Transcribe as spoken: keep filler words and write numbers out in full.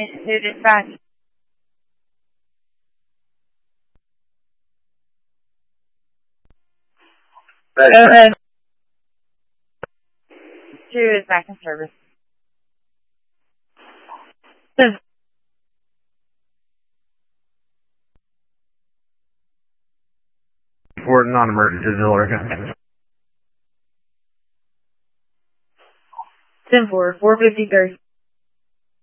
New dispatch. Go ahead. Two is back in service. For non-emergency auxiliary. ten four, four fifty-three.